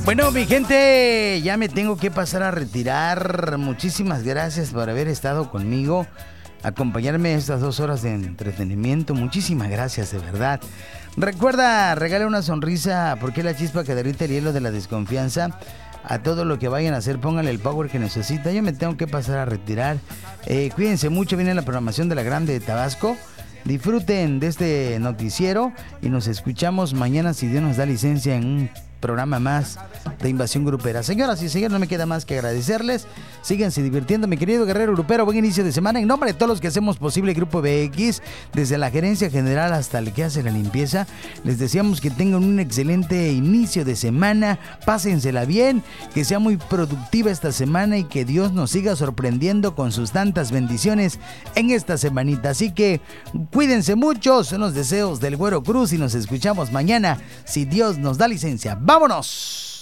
Bueno, mi gente, ya me tengo que pasar a retirar. Muchísimas gracias por haber estado conmigo, acompañarme estas 2 horas de entretenimiento. Muchísimas gracias, de verdad. Recuerda, regala una sonrisa, porque es la chispa que derrite el hielo de la desconfianza. A todo lo que vayan a hacer, pónganle el power que necesita. Yo me tengo que pasar a retirar. Cuídense mucho, viene la programación de La Grande de Tabasco. Disfruten de este noticiero y nos escuchamos mañana, si Dios nos da licencia, en un programa más de Invasión Grupera. Señoras y señores, no me queda más que agradecerles. Síganse divirtiendo, mi querido guerrero grupero. Buen inicio de semana. En nombre de todos los que hacemos posible Grupo BX, desde la gerencia general hasta el que hace la limpieza, les deseamos que tengan un excelente inicio de semana. Pásensela bien, que sea muy productiva esta semana y que Dios nos siga sorprendiendo con sus tantas bendiciones en esta semanita. Así que cuídense mucho, son los deseos del Güero Cruz y nos escuchamos mañana, si Dios nos da licencia. ¡Vámonos!